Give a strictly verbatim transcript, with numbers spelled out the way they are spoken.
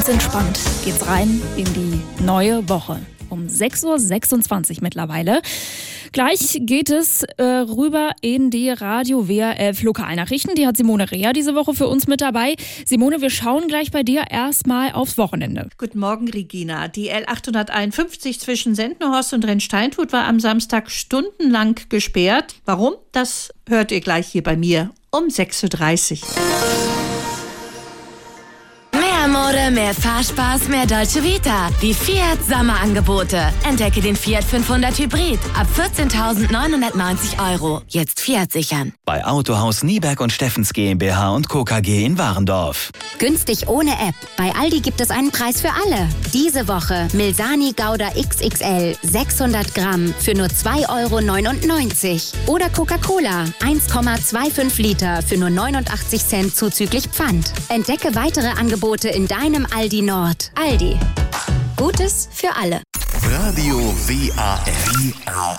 entspannt geht's rein in die neue Woche. Um sechs Uhr sechsundzwanzig mittlerweile. Gleich geht es äh, rüber in die Radio W R F Lokalnachrichten. Die hat Simone Rea diese Woche für uns mit dabei. Simone, wir schauen gleich bei dir erstmal aufs Wochenende. Guten Morgen, Regina. Die L achthunderteinundfünfzig zwischen Sendnerhorst und Rennsteinfurt war am Samstag stundenlang gesperrt. Warum? Das hört ihr gleich hier bei mir um sechs Uhr dreißig. Mehr Mode, mehr Fahrspaß, mehr Dolce Vita. Die Fiat Sommerangebote. Entdecke den Fiat fünfhundert Hybrid ab vierzehntausendneunhundertneunzig Euro. Jetzt Fiat sichern. Bei Autohaus Nieberg und Steffens GmbH und Co. K G in Warendorf. Günstig ohne App. Bei Aldi gibt es einen Preis für alle. Diese Woche Milsani Gouda X X L sechshundert Gramm für nur zwei Euro neunundneunzig. Oder Coca-Cola eins Komma fünfundzwanzig Liter für nur neunundachtzig Cent zuzüglich Pfand. Entdecke weitere Angebote in deinem Aldi Nord. Aldi. Gutes für alle. Radio W A F.